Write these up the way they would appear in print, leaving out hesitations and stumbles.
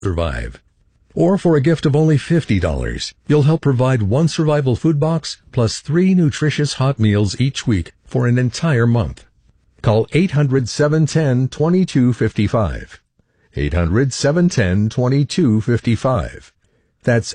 survive. Or for a gift of only $50, you'll help provide one survival food box plus 3 nutritious hot meals each week for an entire month. Call 800-710-2255. 800-710-2255. That's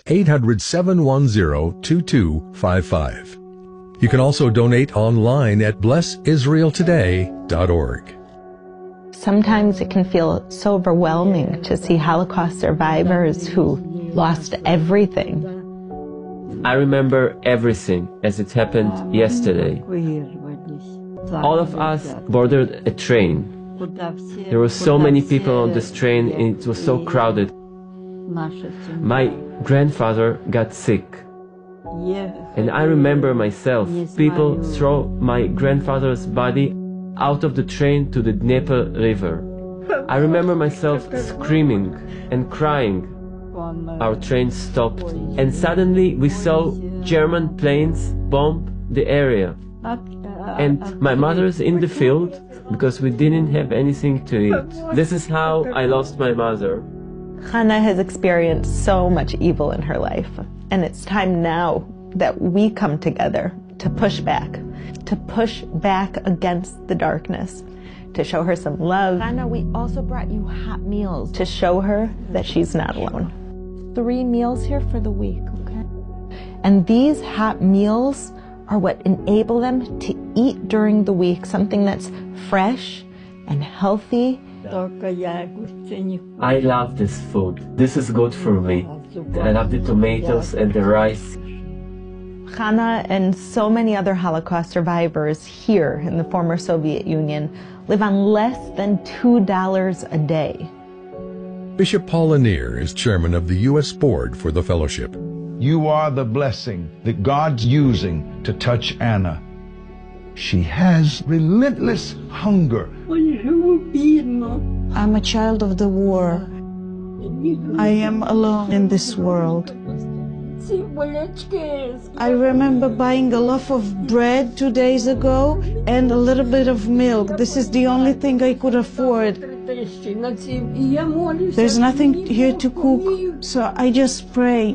800-710-2255. You can also donate online at blessisraeltoday.org. Sometimes it can feel so overwhelming to see Holocaust survivors who lost everything. I remember everything as it happened yesterday. All of us boarded a train. There were so many people on this train and it was so crowded. My grandfather got sick. And I remember myself, people throw my grandfather's body out of the train to the Dnieper River. I remember myself screaming and crying. Our train stopped and suddenly we saw German planes bomb the area. And my mother's in the field because we didn't have anything to eat. This is how I lost my mother. Hannah has experienced so much evil in her life, and it's time now that we come together to push back against the darkness, to show her some love. Hannah, we also brought you hot meals to show her that she's not alone. 3 meals here for the week, okay? And these hot meals are what enable them to eat during the week, something that's fresh and healthy. I love this food. This is good for me. I love the tomatoes and the rice. Hannah and so many other Holocaust survivors here in the former Soviet Union live on less than $2 a day. Bishop Paul Lanier is chairman of the U.S. Board for the Fellowship. You are the blessing that God's using to touch Anna. She has relentless hunger. I'm a child of the war. I am alone in this world. I remember buying a loaf of bread 2 days ago and a little bit of milk. This is the only thing I could afford. There's nothing here to cook, so I just pray.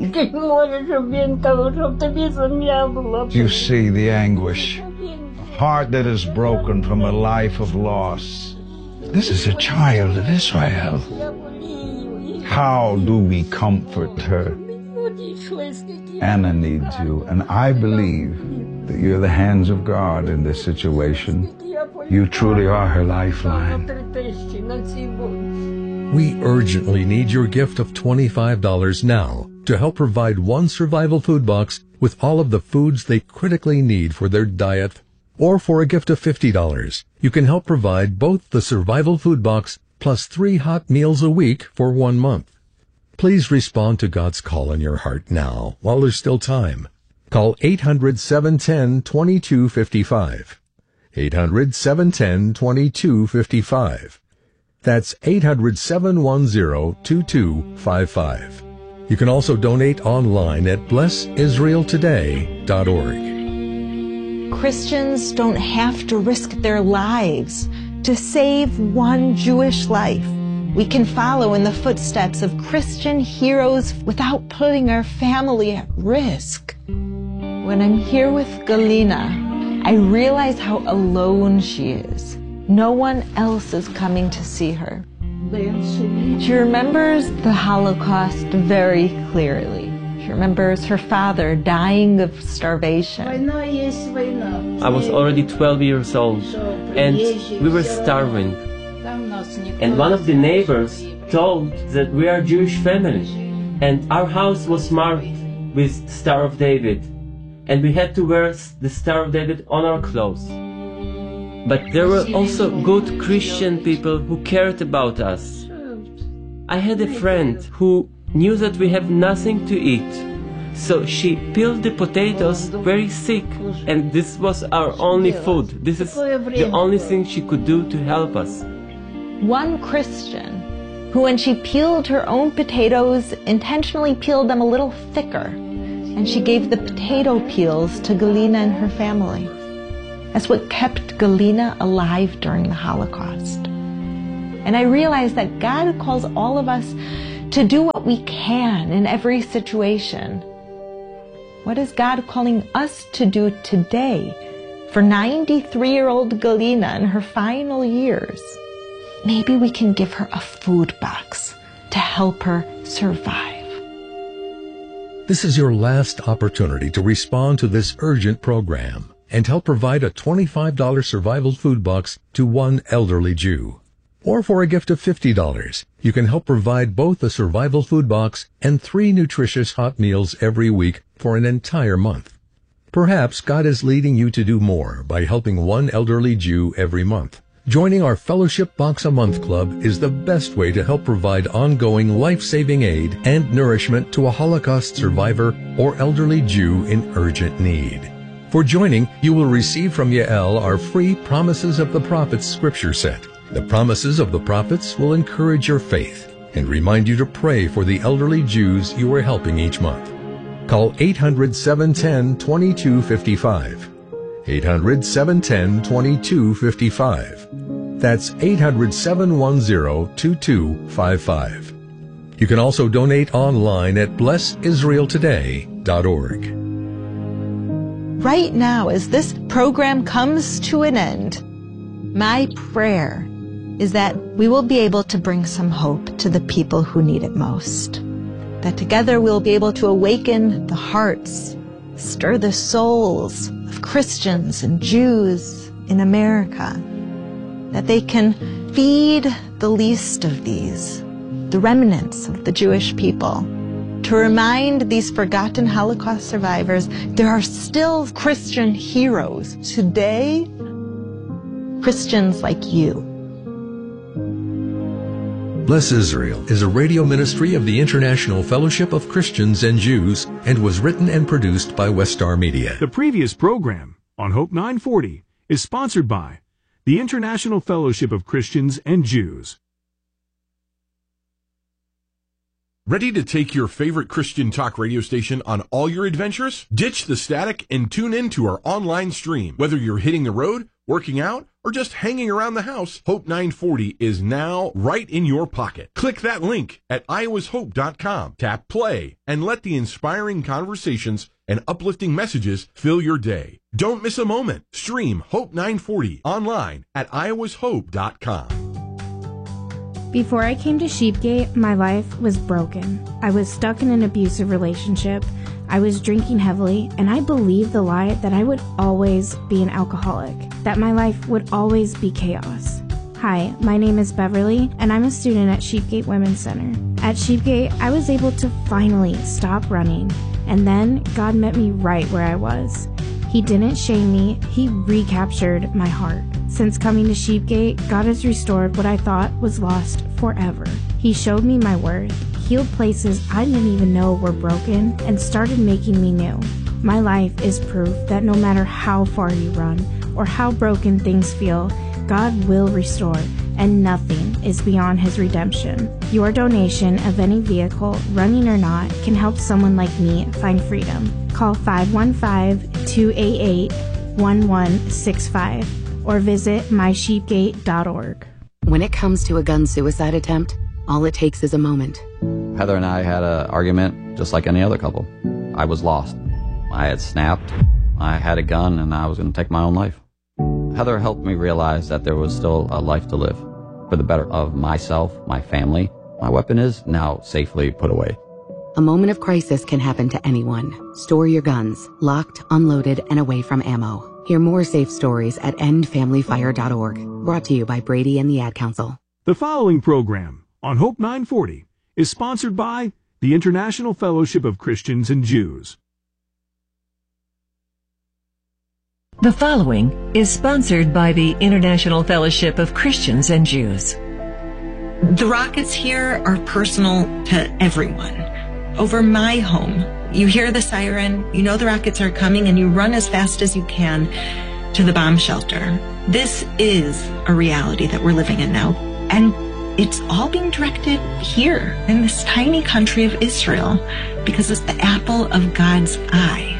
You see the anguish, a heart that is broken from a life of loss. This is a child of Israel. How do we comfort her? Anna needs you, and I believe that you're the hands of God in this situation. You truly are her lifeline. We urgently need your gift of $25 now to help provide one survival food box with all of the foods they critically need for their diet. Or for a gift of $50, you can help provide both the survival food box plus 3 hot meals a week for 1 month. Please respond to God's call in your heart now, while there's still time. Call 800-710-2255. 800-710-2255. That's 800-710-2255. You can also donate online at blessisraeltoday.org. Christians don't have to risk their lives to save one Jewish life. We can follow in the footsteps of Christian heroes without putting our family at risk. When I'm here with Galina, I realize how alone she is. No one else is coming to see her. She remembers the Holocaust very clearly. She remembers her father dying of starvation. I was already 12 years old and we were starving. And one of the neighbors told that we are a Jewish family and our house was marked with Star of David and we had to wear the Star of David on our clothes. But there were also good Christian people who cared about us. I had a friend who knew that we have nothing to eat, so she peeled the potatoes very thick, and this was our only food. This is the only thing she could do to help us. One Christian who, when she peeled her own potatoes, intentionally peeled them a little thicker, and she gave the potato peels to Galina and her family. That's what kept Galina alive during the Holocaust. And I realized that God calls all of us to do what we can in every situation. What is God calling us to do today for 93-year-old Galina in her final years? Maybe we can give her a food box to help her survive. This is your last opportunity to respond to this urgent program and help provide a $25 survival food box to one elderly Jew. Or for a gift of $50, you can help provide both a survival food box and 3 nutritious hot meals every week for an entire month. Perhaps God is leading you to do more by helping one elderly Jew every month. Joining our Fellowship Box a Month Club is the best way to help provide ongoing life-saving aid and nourishment to a Holocaust survivor or elderly Jew in urgent need. For joining, you will receive from Yael our free Promises of the Prophets scripture set. The Promises of the Prophets will encourage your faith and remind you to pray for the elderly Jews you are helping each month. Call 800-710-2255. 800-710-2255. That's 800-710-2255. You can also donate online at blessisraeltoday.org. Right now, as this program comes to an end, my prayer is that we will be able to bring some hope to the people who need it most. That together we'll be able to awaken the hearts, stir the souls of Christians and Jews in America. That they can feed the least of these, the remnants of the Jewish people, to remind these forgotten Holocaust survivors there are still Christian heroes today, Christians like you. Bless Israel is a radio ministry of the International Fellowship of Christians and Jews and was written and produced by Westar Media. The previous program on Hope 940 is sponsored by the International Fellowship of Christians and Jews. Ready to take your favorite Christian talk radio station on all your adventures? Ditch the static and tune in to our online stream. Whether you're hitting the road, working out, or just hanging around the house, Hope 940 is now right in your pocket. Click that link at iowashope.com, tap play, and let the inspiring conversations and uplifting messages fill your day. Don't miss a moment. Stream Hope 940 online at iowashope.com. Before I came to Sheepgate, my life was broken. I was stuck in an abusive relationship. I was drinking heavily, and I believed the lie that I would always be an alcoholic, that my life would always be chaos. Hi, my name is Beverly, and I'm a student at Sheepgate Women's Center. At Sheepgate, I was able to finally stop running, and then God met me right where I was. He didn't shame me, He recaptured my heart. Since coming to Sheepgate, God has restored what I thought was lost forever. He showed me my worth, healed places I didn't even know were broken, and started making me new. My life is proof that no matter how far you run or how broken things feel, God will restore, and nothing is beyond His redemption. Your donation of any vehicle, running or not, can help someone like me find freedom. Call 515-288-1165 or visit mysheepgate.org. When it comes to a gun suicide attempt, all it takes is a moment. Heather and I had an argument just like any other couple. I was lost. I had snapped. I had a gun and I was going to take my own life. Heather helped me realize that there was still a life to live for the better of myself, my family. My weapon is now safely put away. A moment of crisis can happen to anyone. Store your guns, locked, unloaded, and away from ammo. Hear more safe stories at endfamilyfire.org. Brought to you by Brady and the Ad Council. The following program on Hope 940 is sponsored by the International Fellowship of Christians and Jews. The following is sponsored by the International Fellowship of Christians and Jews. The rockets here are personal to everyone. Over my home, you hear the siren, you know the rockets are coming, and you run as fast as you can to the bomb shelter. This is a reality that we're living in now, and it's all being directed here in this tiny country of Israel because it's the apple of God's eye.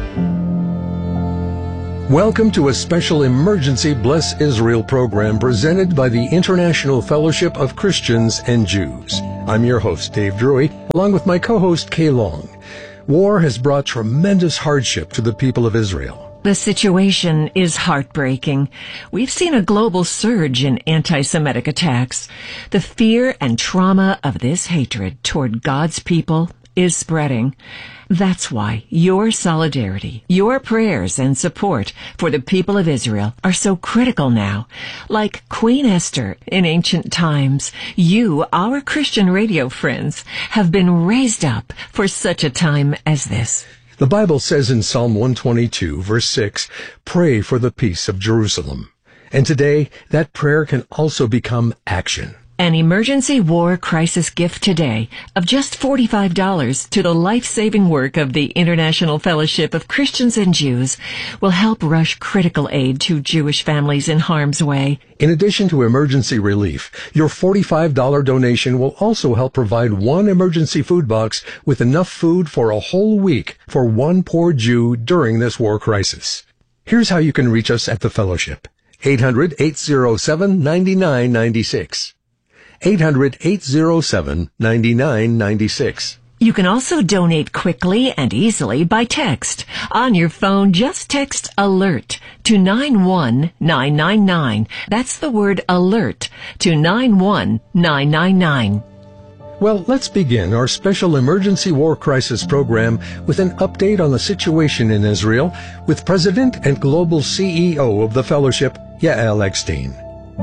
Welcome to a special emergency Bless Israel program presented by the International Fellowship of Christians and Jews. I'm your host, Dave Drury, along with my co-host, Kay Long. War has brought tremendous hardship to the people of Israel. The situation is heartbreaking. We've seen a global surge in anti-Semitic attacks. The fear and trauma of this hatred toward God's people is spreading. That's why your solidarity, your prayers and support for the people of Israel are so critical now. Like Queen Esther in ancient times, you, our Christian radio friends, have been raised up for such a time as this. The Bible says in Psalm 122, verse 6, pray for the peace of Jerusalem. And today, that prayer can also become action. An emergency war crisis gift today of just $45 to the life-saving work of the International Fellowship of Christians and Jews will help rush critical aid to Jewish families in harm's way. In addition to emergency relief, your $45 donation will also help provide one emergency food box with enough food for a whole week for one poor Jew during this war crisis. Here's how you can reach us at the Fellowship. 800-807-9996. 800-807-9996. You can also donate quickly and easily by text. On your phone, just text ALERT to 91999. That's the word ALERT to 91999. Well, let's begin our special emergency war crisis program with an update on the situation in Israel with President and Global CEO of the Fellowship, Yael Eckstein.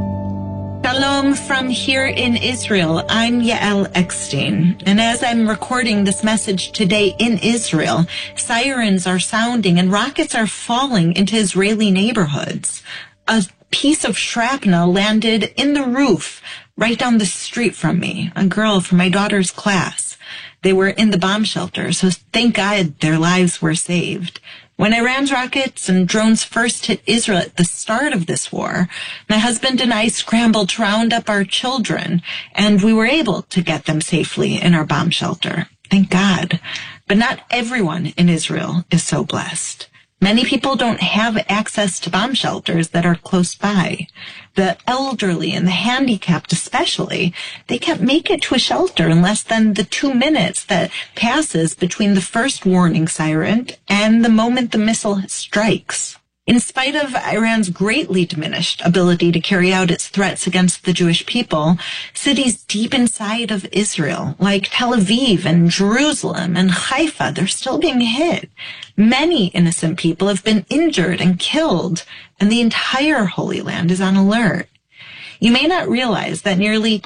Shalom from here in Israel. I'm Yael Eckstein. And as I'm recording this message today in Israel, sirens are sounding and rockets are falling into Israeli neighborhoods. A piece of shrapnel landed in the roof right down the street from me, a girl from my daughter's class. They were in the bomb shelter, so thank God their lives were saved. When Iran's rockets and drones first hit Israel at the start of this war, my husband and I scrambled to round up our children, and we were able to get them safely in our bomb shelter. Thank God. But not everyone in Israel is so blessed. Many people don't have access to bomb shelters that are close by. The elderly and the handicapped especially, they can't make it to a shelter in less than the 2 minutes that passes between the first warning siren and the moment the missile strikes. In spite of Iran's greatly diminished ability to carry out its threats against the Jewish people, cities deep inside of Israel, like Tel Aviv and Jerusalem and Haifa, they're still being hit. Many innocent people have been injured and killed, and the entire Holy Land is on alert. You may not realize that nearly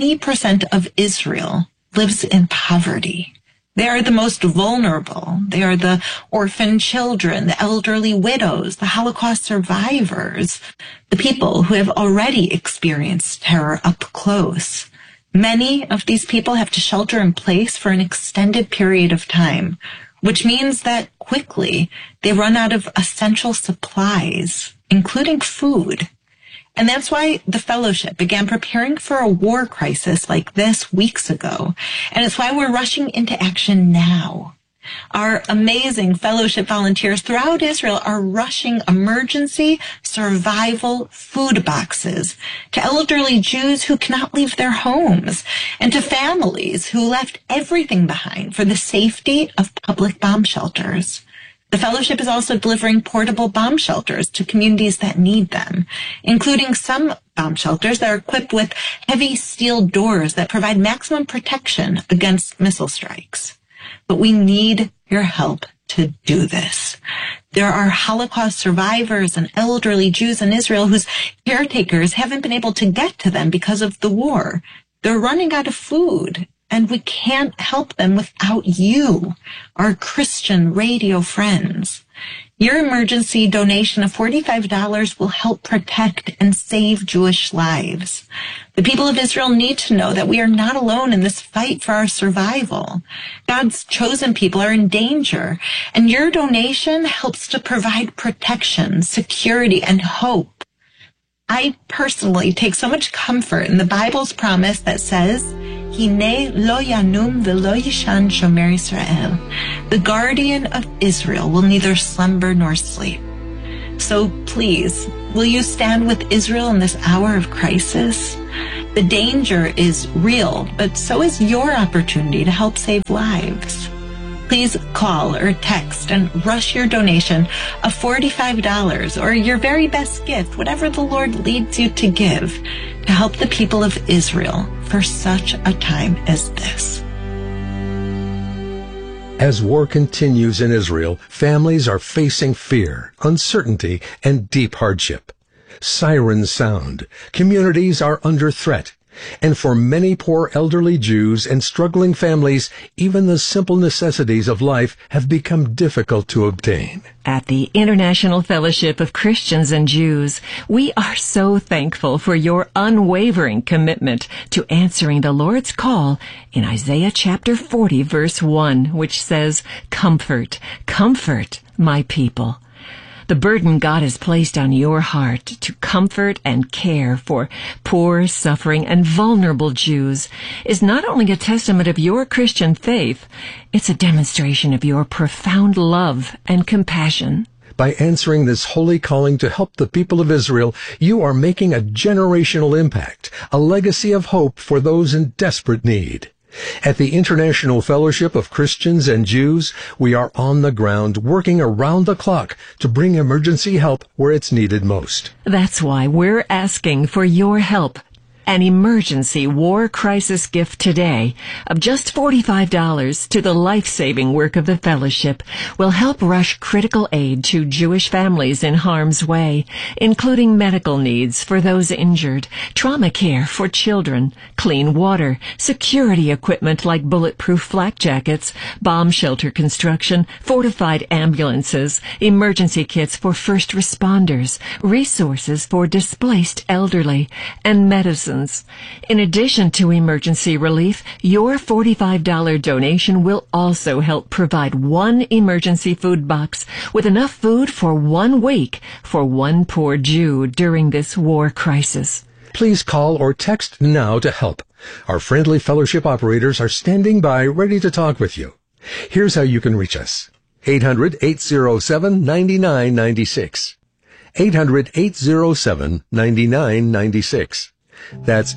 20% of Israel lives in poverty. They are the most vulnerable. They are the orphan children, the elderly widows, the Holocaust survivors, the people who have already experienced terror up close. Many of these people have to shelter in place for an extended period of time, which means that quickly they run out of essential supplies, including food. And that's why the Fellowship began preparing for a war crisis like this weeks ago. And it's why we're rushing into action now. Our amazing Fellowship volunteers throughout Israel are rushing emergency survival food boxes to elderly Jews who cannot leave their homes and to families who left everything behind for the safety of public bomb shelters. The Fellowship is also delivering portable bomb shelters to communities that need them, including some bomb shelters that are equipped with heavy steel doors that provide maximum protection against missile strikes. But we need your help to do this. There are Holocaust survivors and elderly Jews in Israel whose caretakers haven't been able to get to them because of the war. They're running out of food. And we can't help them without you, our Christian radio friends. Your emergency donation of $45 will help protect and save Jewish lives. The people of Israel need to know that we are not alone in this fight for our survival. God's chosen people are in danger, and your donation helps to provide protection, security, and hope. I personally take so much comfort in the Bible's promise that says, Hinei lo yanum v'lo yishan shomer Yisrael. The guardian of Israel will neither slumber nor sleep. So please, will you stand with Israel in this hour of crisis? The danger is real, but so is your opportunity to help save lives. Please call or text and rush your donation of $45 or your very best gift, whatever the Lord leads you to give, to help the people of Israel for such a time as this. As war continues in Israel, families are facing fear, uncertainty, and deep hardship. Sirens sound. Communities are under threat. And for many poor elderly Jews and struggling families, even the simple necessities of life have become difficult to obtain. At the International Fellowship of Christians and Jews, we are so thankful for your unwavering commitment to answering the Lord's call in Isaiah chapter 40, verse 1, which says, "Comfort, comfort my people." The burden God has placed on your heart to comfort and care for poor, suffering, and vulnerable Jews is not only a testament of your Christian faith, it's a demonstration of your profound love and compassion. By answering this holy calling to help the people of Israel, you are making a generational impact, a legacy of hope for those in desperate need. At the International Fellowship of Christians and Jews, we are on the ground working around the clock to bring emergency help where it's needed most. That's why we're asking for your help. An emergency war crisis gift today of just $45 to the life-saving work of the fellowship will help rush critical aid to Jewish families in harm's way, including medical needs for those injured, trauma care for children, clean water, security equipment like bulletproof flak jackets, bomb shelter construction, fortified ambulances, emergency kits for first responders, resources for displaced elderly, and medicine. In addition to emergency relief, your $45 donation will also help provide one emergency food box with enough food for 1 week for one poor Jew during this war crisis. Please call or text now to help. Our friendly fellowship operators are standing by ready to talk with you. Here's how you can reach us. 800-807-9996. 800-807-9996. That's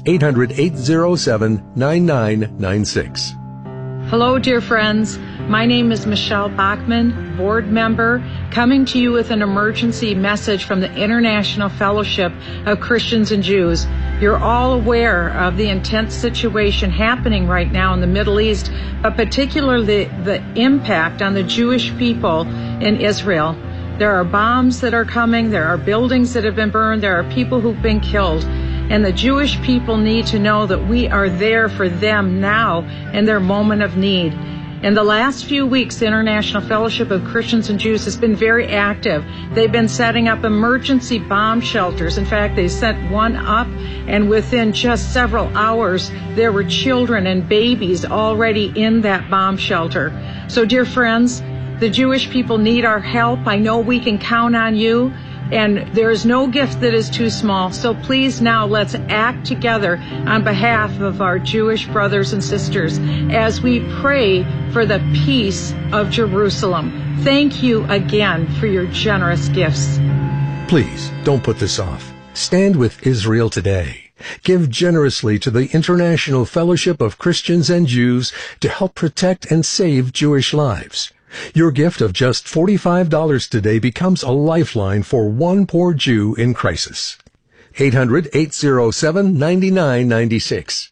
800-807-9996. Hello, dear friends. My name is Michelle Bachman, board member, coming to you with an emergency message from the International Fellowship of Christians and Jews. You're all aware of the intense situation happening right now in the Middle East, but particularly the impact on the Jewish people in Israel. There are bombs that are coming, there are buildings that have been burned, there are people who've been killed. And the Jewish people need to know that we are there for them now in their moment of need. In the last few weeks, the International Fellowship of Christians and Jews has been very active. They've been setting up emergency bomb shelters. In fact, they set one up, and within just several hours, there were children and babies already in that bomb shelter. So, dear friends, the Jewish people need our help. I know we can count on you. And there is no gift that is too small. So please now let's act together on behalf of our Jewish brothers and sisters as we pray for the peace of Jerusalem. Thank you again for your generous gifts. Please don't put this off. Stand with Israel today. Give generously to the International Fellowship of Christians and Jews to help protect and save Jewish lives. Your gift of just $45 today becomes a lifeline for one poor Jew in crisis. 800-807-9996.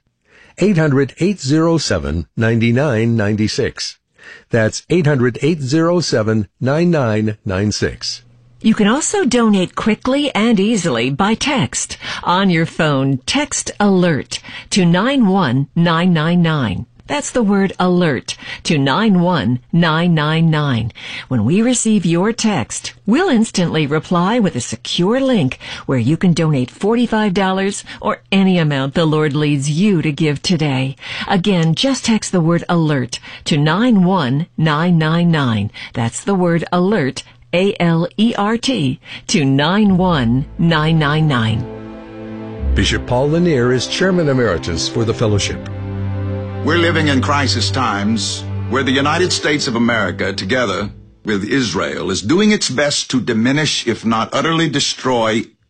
800-807-9996. That's 800-807-9996. You can also donate quickly and easily by text. On your phone, text ALERT to 91999. That's the word ALERT to 91999. When we receive your text, we'll instantly reply with a secure link where you can donate $45 or any amount the Lord leads you to give today. Again, just text the word ALERT to 91999. That's the word ALERT, ALERT, to 91999. Bishop Paul Lanier is Chairman Emeritus for the Fellowship. We're living in crisis times where the United States of America, together with Israel, is doing its best to diminish, if not utterly destroy,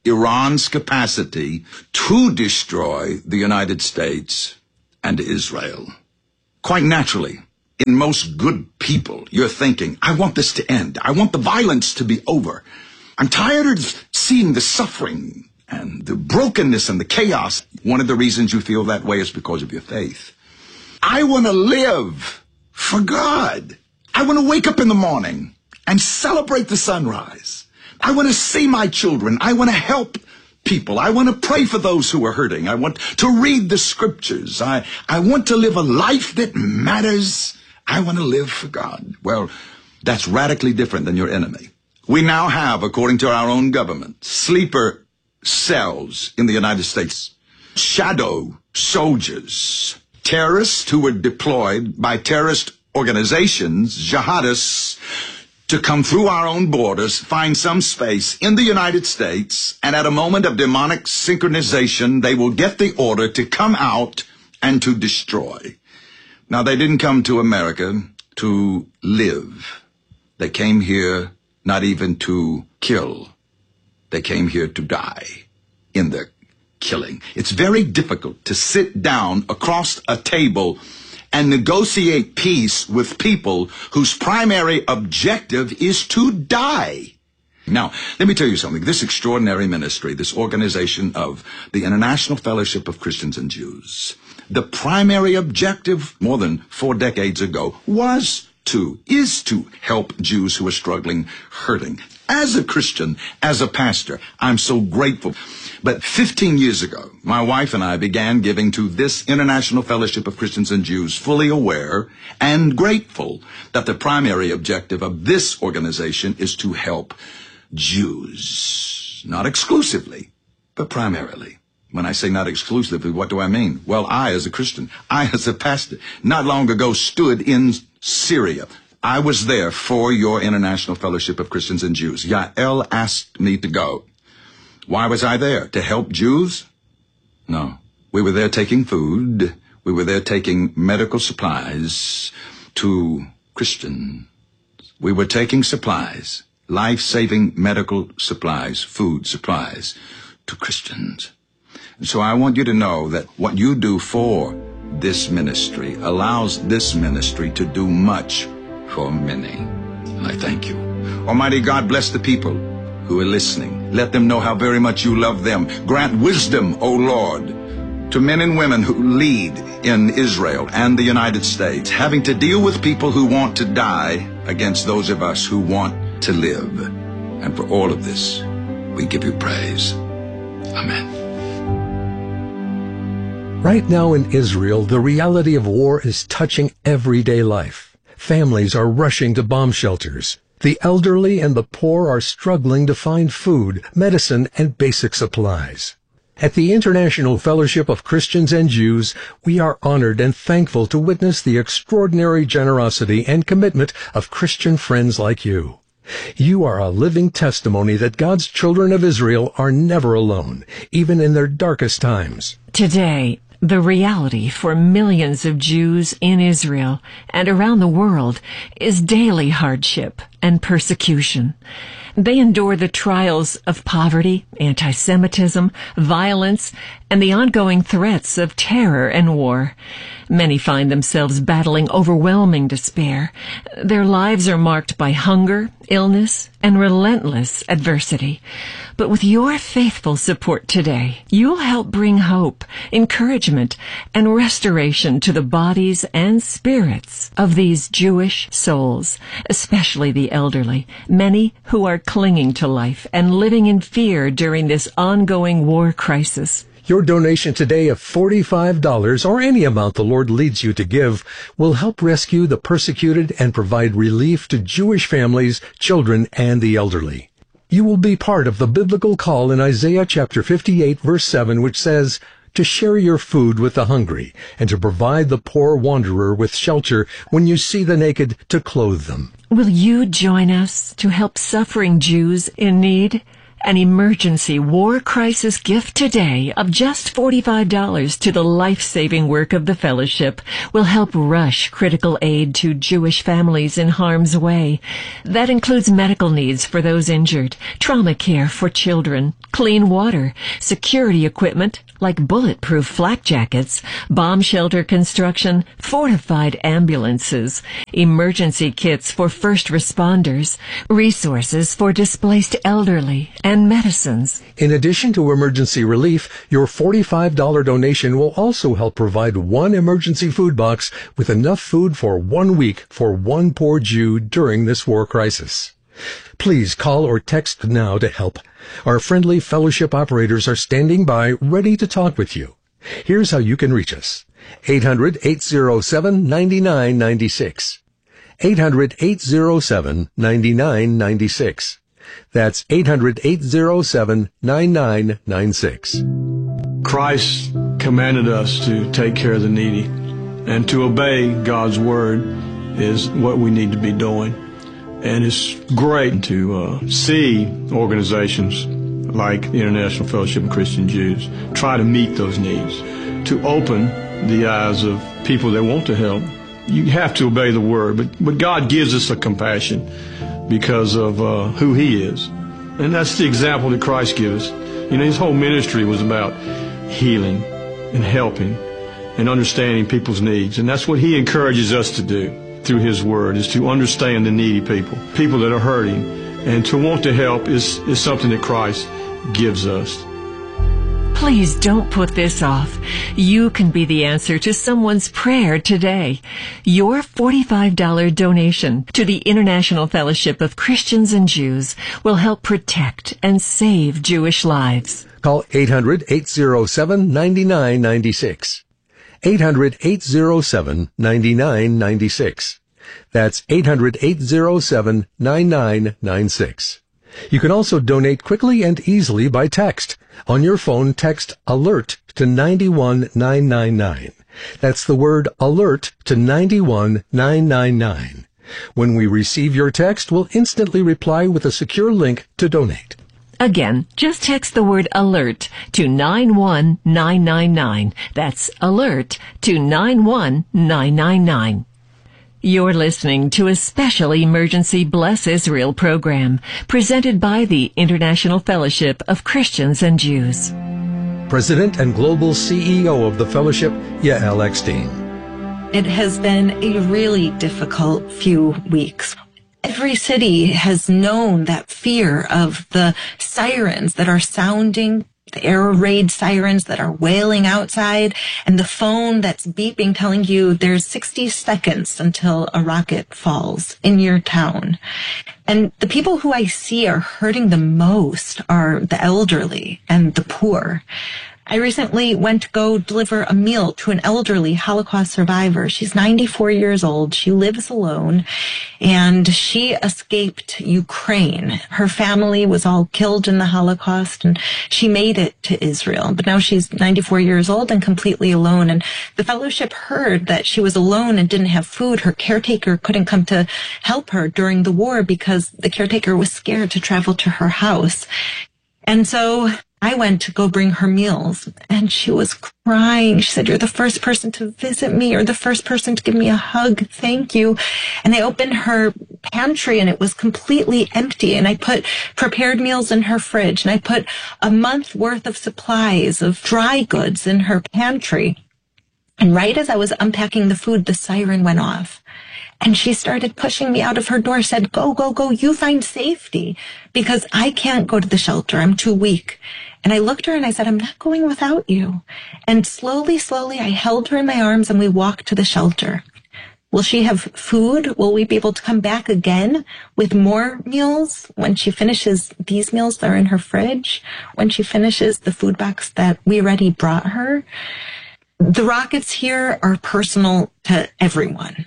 Iran's capacity to destroy the United States and Israel. Quite naturally, in most good people, you're thinking, I want this to end. I want the violence to be over. I'm tired of seeing the suffering and the brokenness and the chaos. One of the reasons you feel that way is because of your faith. I want to live for God. I want to wake up in the morning and celebrate the sunrise. I want to see my children. I want to help people. I want to pray for those who are hurting. I want to read the scriptures. I want to live a life that matters. I want to live for God. Well, that's radically different than your enemy. We now have, according to our own government, sleeper cells in the United States, shadow soldiers, terrorists who were deployed by terrorist organizations, jihadists, to come through our own borders, find some space in the United States, and at a moment of demonic synchronization, they will get the order to come out and to destroy. Now, they didn't come to America to live. They came here not even to kill. They came here to die in their killing. It's very difficult to sit down across a table and negotiate peace with people whose primary objective is to die. Now, let me tell you something. This extraordinary ministry, this organization of the International Fellowship of Christians and Jews, the primary objective more than 4 decades ago is to help Jews who are struggling, hurting. As a Christian, as a pastor, I'm so grateful. But 15 years ago, my wife and I began giving to this International Fellowship of Christians and Jews, fully aware and grateful that the primary objective of this organization is to help Jews. Not exclusively, but primarily. When I say not exclusively, what do I mean? Well, I as a Christian, I as a pastor, not long ago stood in Syria. I was there for your International Fellowship of Christians and Jews. Yael asked me to go. Why was I there? To help Jews? No. We were there taking food. We were there taking medical supplies to Christians. We were taking supplies, life-saving medical supplies, food supplies to Christians. And so I want you to know that what you do for this ministry allows this ministry to do much for many. And I thank you. Almighty God, bless the people who are listening. Let them know how very much you love them. Grant wisdom, O Lord, to men and women who lead in Israel and the United States, having to deal with people who want to die against those of us who want to live. And for all of this, we give you praise. Amen. Right now in Israel, the reality of war is touching everyday life. Families are rushing to bomb shelters. The elderly and the poor are struggling to find food, medicine, and basic supplies. At the International Fellowship of Christians and Jews, we are honored and thankful to witness the extraordinary generosity and commitment of Christian friends like you. You are a living testimony that God's children of Israel are never alone, even in their darkest times. Today, the reality for millions of Jews in Israel and around the world is daily hardship and persecution. They endure the trials of poverty, anti-Semitism, violence, and the ongoing threats of terror and war. Many find themselves battling overwhelming despair. Their lives are marked by hunger, illness, and relentless adversity. But with your faithful support today, you'll help bring hope, encouragement, and restoration to the bodies and spirits of these Jewish souls, especially the elderly, many who are clinging to life and living in fear during this ongoing war crisis. Your donation today of $45 or any amount the Lord leads you to give will help rescue the persecuted and provide relief to Jewish families, children, and the elderly. You will be part of the biblical call in Isaiah chapter 58 verse 7, which says, to share your food with the hungry and to provide the poor wanderer with shelter when you see the naked to clothe them. Will you join us to help suffering Jews in need? An emergency war crisis gift today of just $45 to the life-saving work of the Fellowship will help rush critical aid to Jewish families in harm's way. That includes medical needs for those injured, trauma care for children, clean water, security equipment like bulletproof flak jackets, bomb shelter construction, fortified ambulances, emergency kits for first responders, resources for displaced elderly, and medicines. In addition to emergency relief, your $45 donation will also help provide one emergency food box with enough food for 1 week for one poor Jew during this war crisis. Please call or text now to help. Our friendly Fellowship operators are standing by, ready to talk with you. Here's how you can reach us. 800-807-9996. 800-807-9996. That's 800-807-9996. Christ commanded us to take care of the needy, and to obey God's word is what we need to be doing. And it's great to see organizations like the International Fellowship of Christian Jews try to meet those needs, to open the eyes of people that want to help. You have to obey the word, but God gives us a compassion because of who He is. And that's the example that Christ gives us. You know, His whole ministry was about healing and helping and understanding people's needs. And that's what He encourages us to do through His word, is to understand the needy people that are hurting. And to want to help is something that Christ gives us. Please don't put this off. You can be the answer to someone's prayer today. Your $45 donation to the International Fellowship of Christians and Jews will help protect and save Jewish lives. Call 800-807-9996. 800-807-9996. That's 800-807-9996. You can also donate quickly and easily by text. On your phone, text ALERT to 91999. That's the word ALERT to 91999. When we receive your text, we'll instantly reply with a secure link to donate. Again, just text the word ALERT to 91999. That's ALERT to 91999. You're listening to a special Emergency Bless Israel program presented by the International Fellowship of Christians and Jews. President and Global CEO of the Fellowship, Yael Eckstein. It has been a really difficult few weeks. Every city has known that fear of the sirens that are sounding, the air raid sirens that are wailing outside, and the phone that's beeping telling you there's 60 seconds until a rocket falls in your town. And the people who I see are hurting the most are the elderly and the poor. I recently went to go deliver a meal to an elderly Holocaust survivor. She's 94 years old. She lives alone, and she escaped Ukraine. Her family was all killed in the Holocaust, and she made it to Israel. But now she's 94 years old and completely alone. And the fellowship heard that she was alone and didn't have food. Her caretaker couldn't come to help her during the war because the caretaker was scared to travel to her house. And so I went to go bring her meals, and she was crying. She said, "You're the first person to visit me. You're the first person to give me a hug. Thank you." And I opened her pantry, and it was completely empty. And I put prepared meals in her fridge, and I put a month worth of supplies of dry goods in her pantry. And right as I was unpacking the food, the siren went off. And she started pushing me out of her door, said, "Go, go, go. You find safety, because I can't go to the shelter. I'm too weak." And I looked at her and I said, "I'm not going without you." And slowly, I held her in my arms and we walked to the shelter. Will she have food? Will we be able to come back again with more meals when she finishes these meals that are in her fridge? When she finishes the food box that we already brought her? The rockets here are personal to everyone.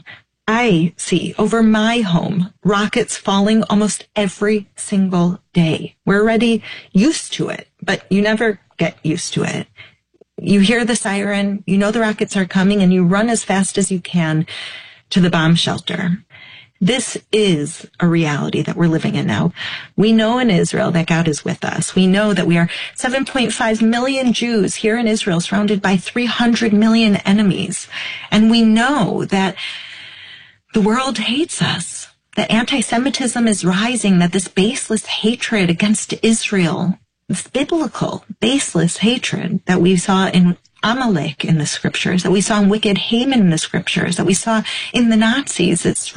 I see over my home rockets falling almost every single day. We're already used to it, but you never get used to it. You hear the siren, you know the rockets are coming, and you run as fast as you can to the bomb shelter. This is a reality that we're living in now. We know in Israel that God is with us. We know that we are 7.5 million Jews here in Israel, surrounded by 300 million enemies. And we know that the world hates us, that anti-Semitism is rising, that this baseless hatred against Israel, this biblical, baseless hatred that we saw in Amalek in the scriptures, that we saw in wicked Haman in the scriptures, that we saw in the Nazis, it's